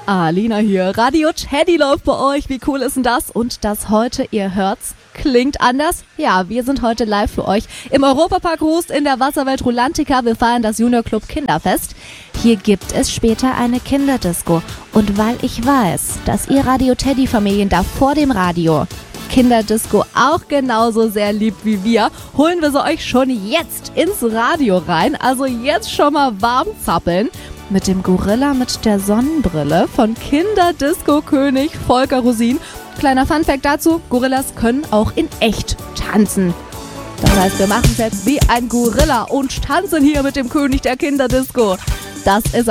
Alina hier. Radio Teddy läuft bei euch. Wie cool ist denn das? Und das heute, ihr hört's, klingt anders. Ja, wir sind heute live für euch im Europapark Rust in der Wasserwelt Rulantica. Wir feiern das Junior Club Kinderfest. Hier gibt es später eine Kinderdisco. Und weil ich weiß, dass ihr Radio Teddy Familien da vor dem Radio Kinderdisco auch genauso sehr liebt wie wir, holen wir sie euch schon jetzt ins Radio rein. Also jetzt schon mal warm zappeln mit dem Gorilla mit der Sonnenbrille von Kinderdisco-König Volker Rosin. Kleiner Funfact dazu, Gorillas können auch in echt tanzen. Das heißt, wir machen es jetzt wie ein Gorilla und tanzen hier mit dem König der Kinderdisco. Das ist